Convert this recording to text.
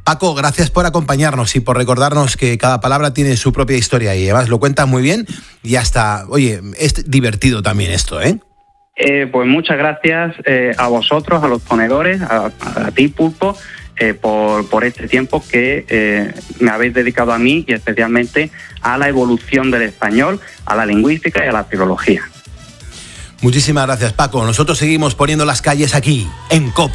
Paco, gracias por acompañarnos y por recordarnos que cada palabra tiene su propia historia y además lo cuenta muy bien y hasta, oye, es divertido también esto, ¿eh? Pues muchas gracias a vosotros, a los ponedores, a ti, Pulpo, por este tiempo que me habéis dedicado a mí y especialmente a la evolución del español, a la lingüística y a la filología. Muchísimas gracias, Paco. Nosotros seguimos poniendo las calles aquí, en COPE.